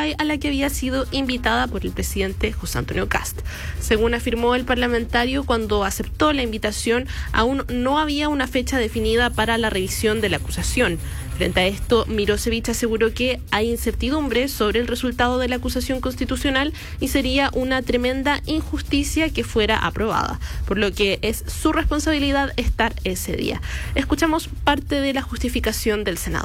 Uruguay a la que había sido invitada por el presidente José Antonio Kast. Según afirmó el parlamentario, cuando aceptó la invitación, aún no había una fecha definida para la revisión de la acusación. Frente a esto, Mirosevic aseguró que hay incertidumbre sobre el resultado de la acusación constitucional y sería una tremenda injusticia que fuera aprobada, por lo que es su responsabilidad estar ese día. Escuchamos parte de la justificación del senador.